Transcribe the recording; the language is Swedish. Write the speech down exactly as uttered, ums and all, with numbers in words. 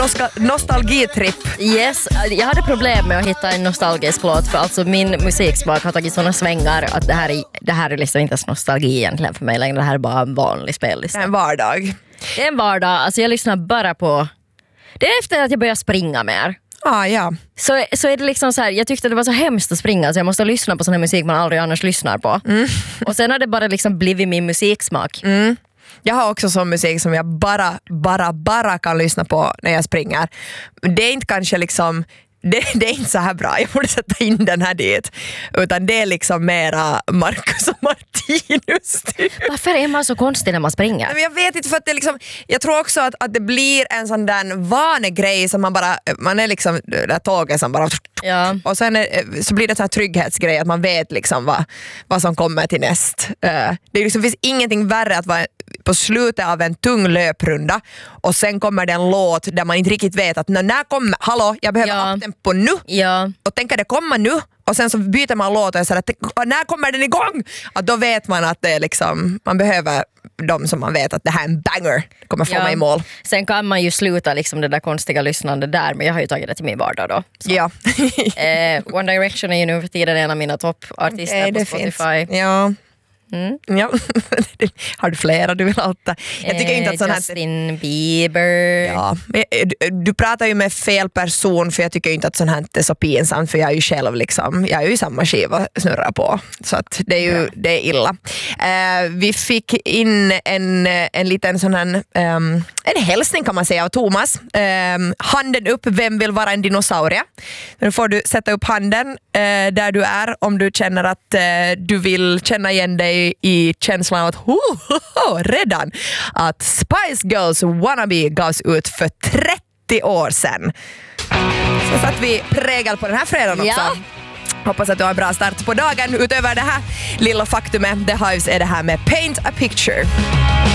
nostalgitripp. Yes, jag hade problem med att hitta en nostalgisk låt för alltså min musiksmak har tagit såna svängar att det här är, det här är liksom inte nostalgi egentligen för mig längre. Det här är bara en vanlig spellista. En vardag. Det är en vardag, alltså jag lyssnar bara på... Det är efter att jag börjar springa mer. Ah, ja. Så, så är det liksom så här, jag tyckte det var så hemskt att springa så jag måste lyssna på sån här musik man aldrig annars lyssnar på. Mm. Och sen har det bara liksom blivit min musiksmak. Mm. Jag har också sån musik som jag bara, bara, bara kan lyssna på när jag springer. Det är inte kanske liksom... Det, det är inte så här bra, jag borde sätta in den här dit. Utan det är liksom mera Marcus och Martinus typ. Varför är man så konstig när man springer? Men jag vet inte, för att det liksom, jag tror också att, att det blir en sån där vanegrej som man bara, man är liksom det där tåget som bara, ja. Och sen är, så blir det en sån här trygghetsgrej att man vet liksom vad, vad som kommer till näst. Uh, det liksom, finns ingenting värre att vara på slutet av en tung löprunda och sen kommer det en låt där man inte riktigt vet att när kommer, hallå, jag behöver ja. uptempo nu ja. och tänker det komma nu och sen så byter man låt och så att när kommer den igång? Att då vet man att det är liksom, man behöver de som man vet att det här är en banger, kommer få ja. mig i mål. Sen kan man ju sluta liksom det där konstiga lyssnande där, men jag har ju tagit det till min vardag då. Så. Ja. eh, One Direction är ju nu för tiden en av mina toppartister okay, på Spotify. Finns. Ja. Mm. Ja. Har du flera du vill alta? Jag tycker eh, inte att sån här... Justin Bieber. Ja. Du, du pratar ju med fel person, för jag tycker inte att sån här är så pinsamt, för jag är ju själv liksom, jag är ju samma skiva snurrar på, så att det är ju det är illa. Uh, vi fick in en, en liten sån här um, en hälsning kan man säga av Thomas. Um, handen upp, vem vill vara en dinosaurie? Nu får du sätta upp handen uh, där du är om du känner att uh, du vill känna igen dig i känslan av att ho, ho, ho, redan att Spice Girls Wannabe gavs ut för trettio år sedan. Så satt vi prägel på den här fredagen också. Ja. Hoppas att du har en bra start på dagen. Utöver det här lilla faktumet, The Hives är det här med Paint a Picture.